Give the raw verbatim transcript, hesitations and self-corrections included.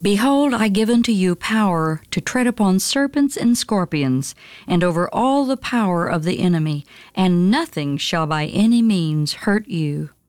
Behold, I give unto you power to tread upon serpents and scorpions, and over all the power of the enemy, and nothing shall by any means hurt you.